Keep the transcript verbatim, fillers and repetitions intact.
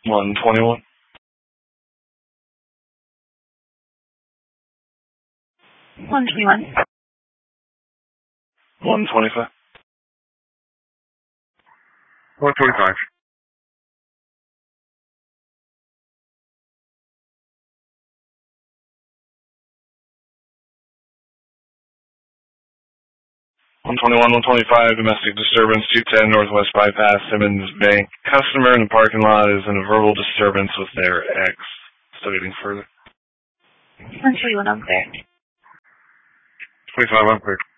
one twenty-one. one twenty-one. one twenty-five. one twenty-five. one twenty-one, one twenty-five, domestic disturbance, two ten Northwest Bypass, Simmons Bank. Customer in the parking lot is in a verbal disturbance with their ex. Still getting further. one twenty-one, I'm there. twenty-five, I'm clear.